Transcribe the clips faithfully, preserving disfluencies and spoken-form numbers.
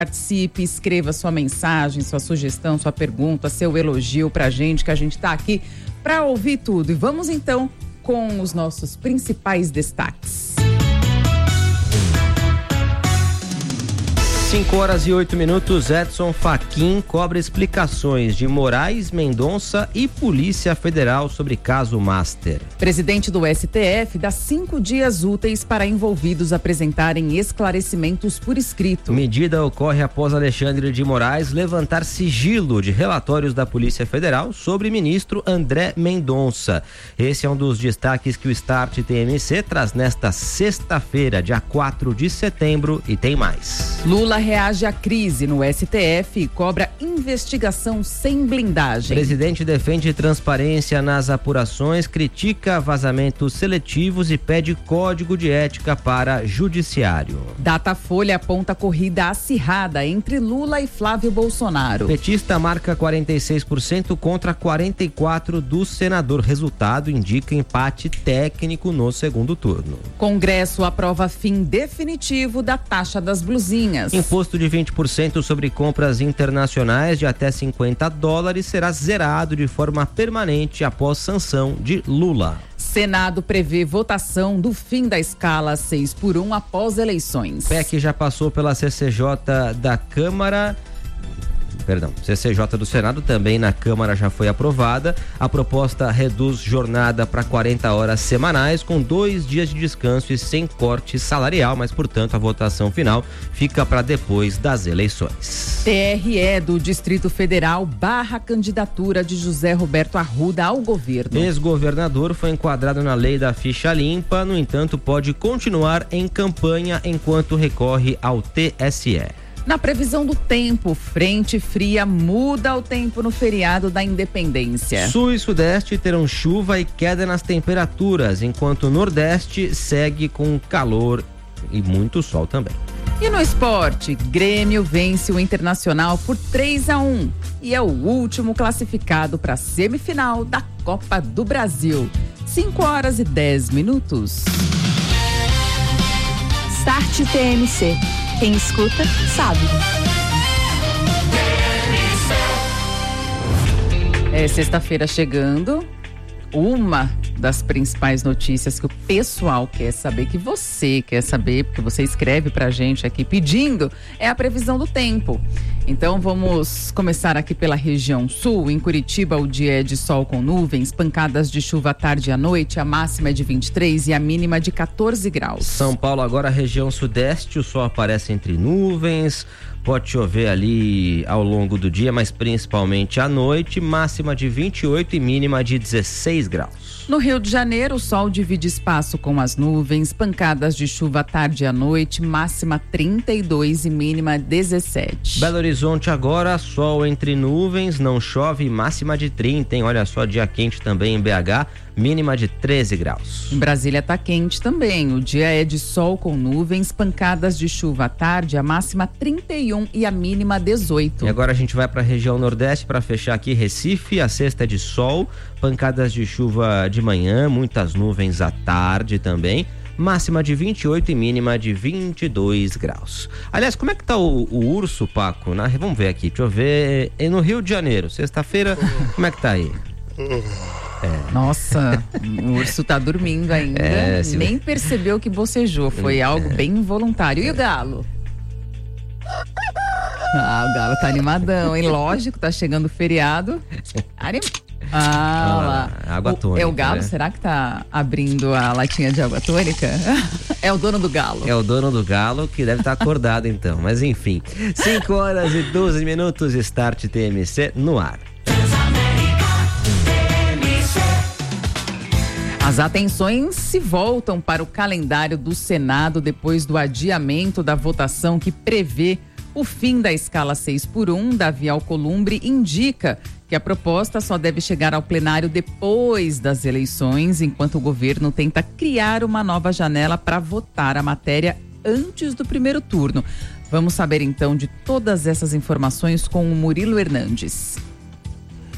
Participe, escreva sua mensagem, sua sugestão, sua pergunta, seu elogio pra gente, que a gente tá aqui pra ouvir tudo. E vamos então com os nossos principais destaques. cinco horas e oito minutos, Edson Fachin cobra explicações de Moraes, Mendonça e Polícia Federal sobre caso Master. Presidente do S T F dá cinco dias úteis para envolvidos apresentarem esclarecimentos por escrito. Medida ocorre após Alexandre de Moraes levantar sigilo de relatórios da Polícia Federal sobre ministro André Mendonça. Esse é um dos destaques que o Start T M C traz nesta sexta-feira, dia quatro de setembro, e tem mais. Lula reage à crise no S T F e cobra investigação sem blindagem. Presidente defende transparência nas apurações, critica vazamentos seletivos e pede código de ética para judiciário. Datafolha aponta corrida acirrada entre Lula e Flávio Bolsonaro. Petista marca quarenta e seis por cento contra quarenta e quatro por cento do senador. Resultado indica empate técnico no segundo turno. Congresso aprova fim definitivo da taxa das blusinhas. Imposto de vinte por cento sobre compras internacionais de até cinquenta dólares será zerado de forma permanente após sanção de Lula. Senado prevê votação do fim da escala seis por um após eleições. P E C já passou pela C C J da Câmara. Perdão, C C J do Senado também na Câmara já foi aprovada. A proposta reduz jornada para quarenta horas semanais, com dois dias de descanso e sem corte salarial, mas, portanto, a votação final fica para depois das eleições. T R E do Distrito Federal barra a candidatura de José Roberto Arruda ao governo. Ex-governador foi enquadrado na lei da ficha limpa, no entanto, pode continuar em campanha enquanto recorre ao T S E. Na previsão do tempo, frente fria muda o tempo no feriado da Independência. Sul e Sudeste terão chuva e queda nas temperaturas, enquanto o Nordeste segue com calor e muito sol também. E no esporte, Grêmio vence o Internacional por três a um e é o último classificado para a semifinal da Copa do Brasil. cinco horas e dez minutos. Start T M C. Quem escuta, sabe. É sexta-feira chegando. Uma das principais notícias que o pessoal quer saber, que você quer saber, porque você escreve pra gente aqui pedindo, é a previsão do tempo. Então vamos começar aqui pela região sul. Em Curitiba o dia é de sol com nuvens, pancadas de chuva à tarde e à noite, a máxima é de vinte e três e a mínima de quatorze graus. São Paulo agora, região sudeste, o sol aparece entre nuvens, pode chover ali ao longo do dia, mas principalmente à noite, máxima de vinte e oito e mínima de dezesseis graus. No Rio de Janeiro, o sol divide espaço com as nuvens, pancadas de chuva à tarde e à noite, máxima trinta e dois e mínima dezessete. Belo Horizonte agora, sol entre nuvens, não chove, máxima de trinta, hein? Olha só, dia quente também em B H, mínima de treze graus. Em Brasília tá quente também, o dia é de sol com nuvens, pancadas de chuva à tarde, a máxima trinta e um e a mínima dezoito. E agora a gente vai para a região nordeste para fechar aqui, Recife, a sexta é de sol, pancadas de chuva de manhã, muitas nuvens à tarde também, máxima de vinte e oito e mínima de vinte e dois graus. Aliás, como é que tá o, o urso, Paco? Na, vamos ver aqui, deixa eu ver, e no Rio de Janeiro, sexta-feira, como é que tá aí? É. Nossa, o urso tá dormindo ainda, é, se... nem percebeu que bocejou, foi é. algo bem involuntário. E o galo? Ah, o galo tá animadão, hein? Lógico, tá chegando o feriado. Anim... Ah, lá. Água tônica. É o galo, né? Será que tá abrindo a latinha de água tônica? É o dono do galo. É o dono do galo que deve estar acordado então, mas enfim. cinco horas e doze minutos, Start T M C no ar. As atenções se voltam para o calendário do Senado depois do adiamento da votação que prevê o fim da escala seis por um. Davi Alcolumbre indica que a proposta só deve chegar ao plenário depois das eleições, enquanto o governo tenta criar uma nova janela para votar a matéria antes do primeiro turno. Vamos saber então de todas essas informações com o Murilo Hernandes.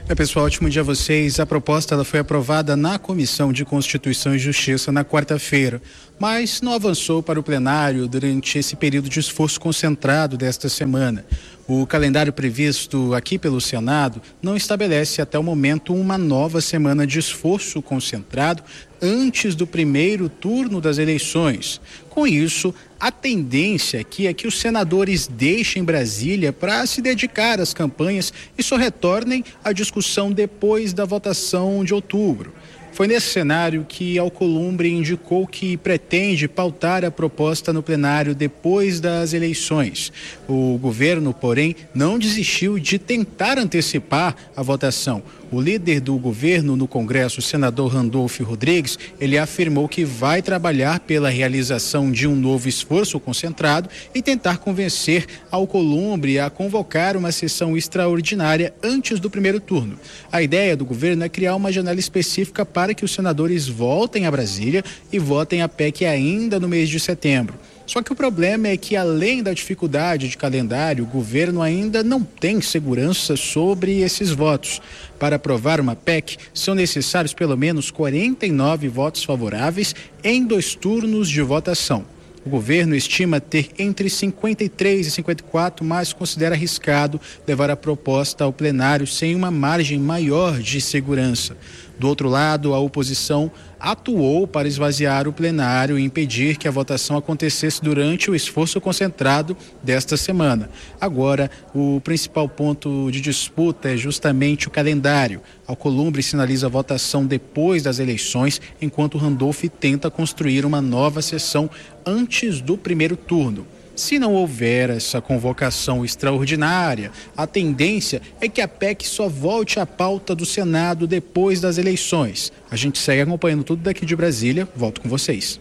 É, pessoal, ótimo dia a vocês. A proposta ela foi aprovada na Comissão de Constituição e Justiça na quarta-feira, mas não avançou para o plenário durante esse período de esforço concentrado desta semana. O calendário previsto aqui pelo Senado não estabelece até o momento uma nova semana de esforço concentrado antes do primeiro turno das eleições. Com isso, a tendência aqui é que os senadores deixem Brasília para se dedicar às campanhas e só retornem à discussão depois da votação de outubro. Foi nesse cenário que Alcolumbre indicou que pretende pautar a proposta no plenário depois das eleições. O governo, porém, não desistiu de tentar antecipar a votação. O líder do governo no Congresso, o senador Randolfo Rodrigues, ele afirmou que vai trabalhar pela realização de um novo esforço concentrado e tentar convencer Alcolumbre a convocar uma sessão extraordinária antes do primeiro turno. A ideia do governo é criar uma janela específica para que os senadores voltem a Brasília e votem a P E C ainda no mês de setembro. Só que o problema é que, além da dificuldade de calendário, o governo ainda não tem segurança sobre esses votos. Para aprovar uma P E C, são necessários pelo menos quarenta e nove votos favoráveis em dois turnos de votação. O governo estima ter entre cinquenta e três e cinquenta e quatro, mas considera arriscado levar a proposta ao plenário sem uma margem maior de segurança. Do outro lado, a oposição atuou para esvaziar o plenário e impedir que a votação acontecesse durante o esforço concentrado desta semana. Agora, o principal ponto de disputa é justamente o calendário. Alcolumbre sinaliza a votação depois das eleições, enquanto Randolph tenta construir uma nova sessão antes do primeiro turno. Se não houver essa convocação extraordinária, a tendência é que a P E C só volte à pauta do Senado depois das eleições. A gente segue acompanhando tudo daqui de Brasília. Volto com vocês.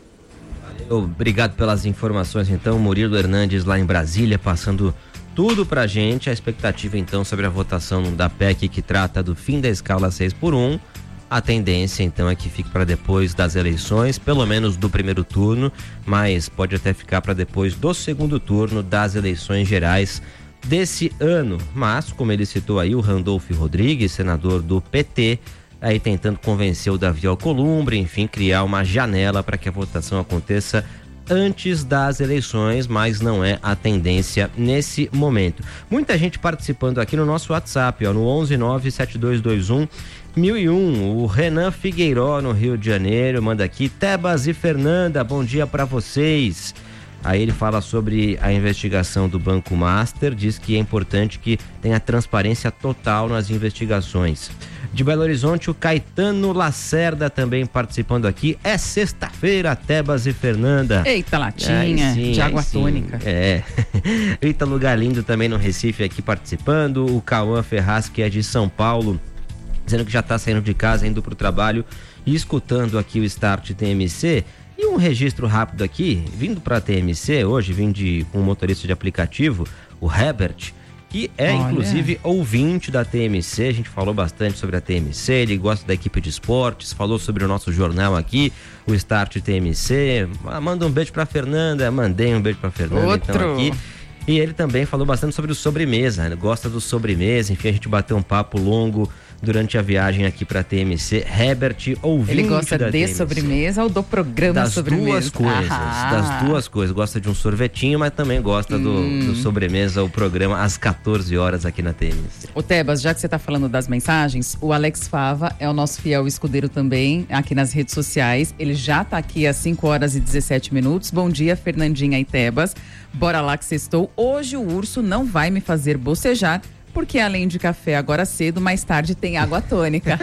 Obrigado pelas informações, então, Murilo Hernandes lá em Brasília, passando tudo pra gente. A expectativa, então, sobre a votação da P E C que trata do fim da escala seis por um. A tendência, então, é que fique para depois das eleições, pelo menos do primeiro turno, mas pode até ficar para depois do segundo turno das eleições gerais desse ano. Mas, como ele citou aí, o Randolfo Rodrigues, senador do P T, aí tentando convencer o Davi Alcolumbre, enfim, criar uma janela para que a votação aconteça antes das eleições, mas não é a tendência nesse momento. Muita gente participando aqui no nosso WhatsApp, ó, no onze nove sete dois dois um mil e um. O Renan Figueiró, no Rio de Janeiro, manda aqui: Tebas e Fernanda, bom dia para vocês. Aí ele fala sobre a investigação do Banco Master, diz que é importante que tenha transparência total nas investigações. De Belo Horizonte, o Caetano Lacerda também participando aqui. É sexta-feira, Tebas e Fernanda. Eita, latinha sim, de água sim. tônica. É. Ítalo Galindo também no Recife aqui participando. O Cauã Ferraz, que é de São Paulo, dizendo que já está saindo de casa, indo para o trabalho e escutando aqui o Start T M C. E um registro rápido aqui, vindo para a T M C hoje, vim de um motorista de aplicativo, o Herbert, que é, olha, inclusive ouvinte da T M C. A gente falou bastante sobre a T M C, ele gosta da equipe de esportes, falou sobre o nosso jornal aqui, o Start T M C. Ah, manda um beijo pra Fernanda, mandei um beijo pra Fernanda. Outro. Então aqui. E ele também falou bastante sobre o sobremesa, ele gosta do sobremesa, enfim, a gente bateu um papo longo durante a viagem aqui pra T M C. Herbert, ouvinte Ele gosta da de T M C. Sobremesa ou do programa das sobremesa? Das duas coisas, ah. das duas coisas. Gosta de um sorvetinho, mas também gosta do, hum. do sobremesa, o programa às quatorze horas aqui na T M C. Ô Tebas, já que você tá falando das mensagens, o Alex Fava é o nosso fiel escudeiro também, aqui nas redes sociais. Ele já tá aqui às cinco horas e dezessete minutos. Bom dia, Fernandinha e Tebas. Bora lá que sextou. Hoje o urso não vai me fazer bocejar, porque além de café agora cedo, mais tarde tem água tônica.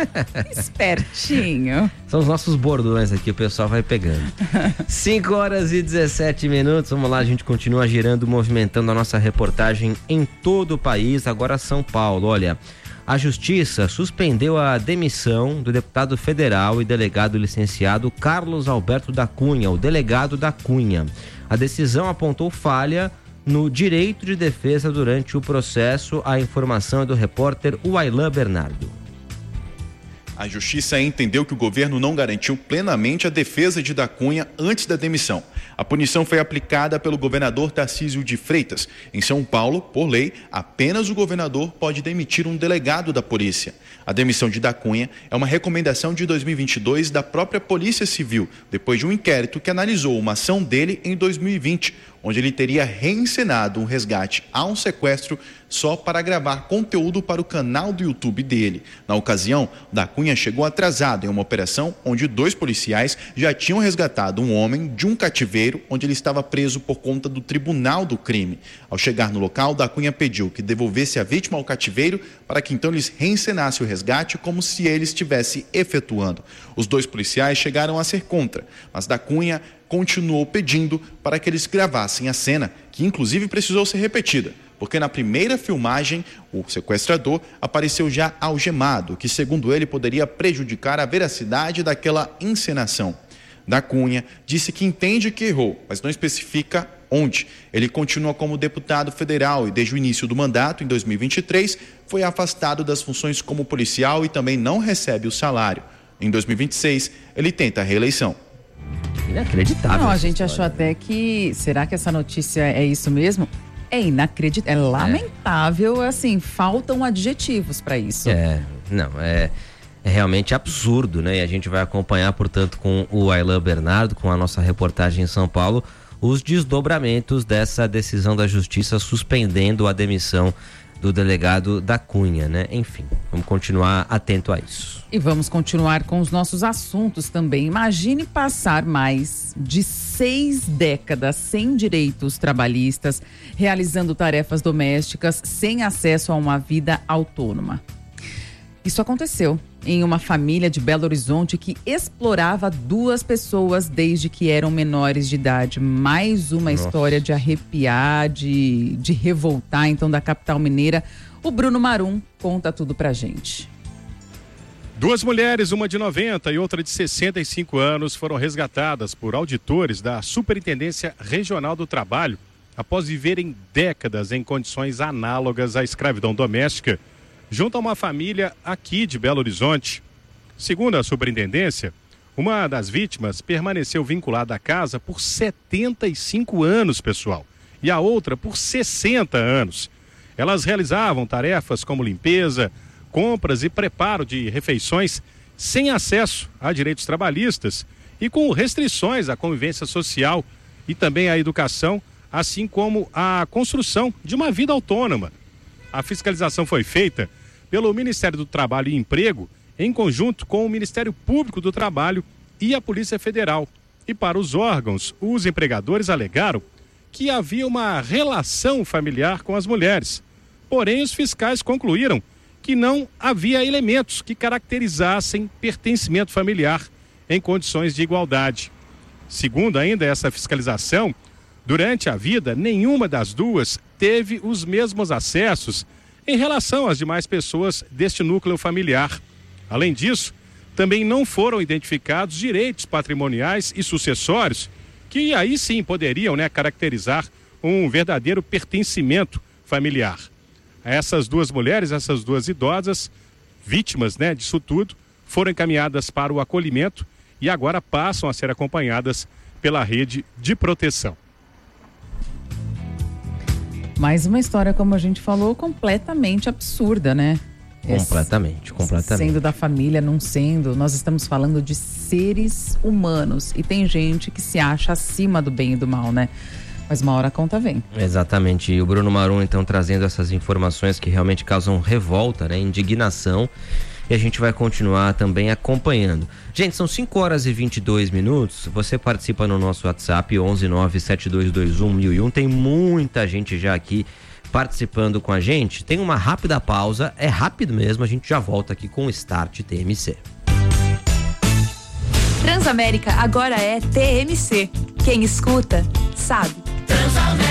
Espertinho. São os nossos bordões aqui, o pessoal vai pegando. cinco horas e dezessete minutos, vamos lá, a gente continua girando, movimentando a nossa reportagem em todo o país. Agora São Paulo, olha, a Justiça suspendeu a demissão do deputado federal e delegado licenciado Carlos Alberto da Cunha, o delegado da Cunha. A decisão apontou falha no direito de defesa durante o processo. A informação é do repórter Wailan Bernardo. A Justiça entendeu que o governo não garantiu plenamente a defesa de da Cunha antes da demissão. A punição foi aplicada pelo governador Tarcísio de Freitas. Em São Paulo, por lei, apenas o governador pode demitir um delegado da polícia. A demissão de Da Cunha é uma recomendação de dois mil e vinte e dois da própria Polícia Civil, depois de um inquérito que analisou uma ação dele em dois mil e vinte, onde ele teria reencenado um resgate a um sequestro só para gravar conteúdo para o canal do YouTube dele. Na ocasião, Da Cunha chegou atrasado em uma operação onde dois policiais já tinham resgatado um homem de um cativeiro onde ele estava preso por conta do tribunal do crime. Ao chegar no local, Da Cunha pediu que devolvesse a vítima ao cativeiro para que então eles reencenassem o resgate como se ele estivesse efetuando. Os dois policiais chegaram a ser contra, mas Da Cunha continuou pedindo para que eles gravassem a cena, que inclusive precisou ser repetida, porque na primeira filmagem o sequestrador apareceu já algemado, que segundo ele poderia prejudicar a veracidade daquela encenação. Da Cunha disse que entende que errou, mas não especifica onde. Ele continua como deputado federal e desde o início do mandato, em dois mil e vinte e três, foi afastado das funções como policial e também não recebe o salário. Em dois mil e vinte e seis, ele tenta a reeleição. Inacreditável. Não, a gente achou até que, será que essa notícia é isso mesmo? É inacreditável, é lamentável, é. assim, faltam adjetivos para isso. É, não, é, é realmente absurdo, né? E a gente vai acompanhar, portanto, com o Aylan Bernardo, com a nossa reportagem em São Paulo, os desdobramentos dessa decisão da Justiça suspendendo a demissão do delegado Da Cunha, né? Enfim, vamos continuar atento a isso. E vamos continuar com os nossos assuntos também. Imagine passar mais de seis décadas sem direitos trabalhistas, realizando tarefas domésticas, sem acesso a uma vida autônoma. Isso aconteceu em uma família de Belo Horizonte que explorava duas pessoas desde que eram menores de idade. Mais uma Nossa. história de arrepiar, de, de revoltar, então, da capital mineira. O Bruno Marum conta tudo pra gente. Duas mulheres, uma de noventa e outra de sessenta e cinco anos, foram resgatadas por auditores da Superintendência Regional do Trabalho após viverem décadas em condições análogas à escravidão doméstica, junto a uma família aqui de Belo Horizonte. Segundo a superintendência, uma das vítimas permaneceu vinculada à casa por setenta e cinco anos, pessoal, e a outra por sessenta anos. Elas realizavam tarefas como limpeza, compras e preparo de refeições sem acesso a direitos trabalhistas e com restrições à convivência social e também à educação, assim como à construção de uma vida autônoma. A fiscalização foi feita pelo Ministério do Trabalho e Emprego, em conjunto com o Ministério Público do Trabalho e a Polícia Federal. E para os órgãos, os empregadores alegaram que havia uma relação familiar com as mulheres. Porém, os fiscais concluíram que não havia elementos que caracterizassem pertencimento familiar em condições de igualdade. Segundo ainda essa fiscalização, durante a vida, nenhuma das duas teve os mesmos acessos em relação às demais pessoas deste núcleo familiar. Além disso, também não foram identificados direitos patrimoniais e sucessórios que aí sim poderiam, né, caracterizar um verdadeiro pertencimento familiar. Essas duas mulheres, essas duas idosas, vítimas, né, disso tudo, foram encaminhadas para o acolhimento e agora passam a ser acompanhadas pela rede de proteção. Mais uma história, como a gente falou, completamente absurda, né? Completamente, completamente. Sendo da família, não sendo, nós estamos falando de seres humanos e tem gente que se acha acima do bem e do mal, né? Mas uma hora a conta vem. Exatamente, e o Bruno Marum então trazendo essas informações que realmente causam revolta, né? Indignação, e a gente vai continuar também acompanhando. Gente, são cinco horas e vinte e dois minutos, você participa no nosso WhatsApp onze nove sete dois dois um mil e um, tem muita gente já aqui participando com a gente. Tem uma rápida pausa, é rápido mesmo, a gente já volta aqui com o Start T M C. Transamérica agora é T M C. Quem escuta, sabe. Transamérica.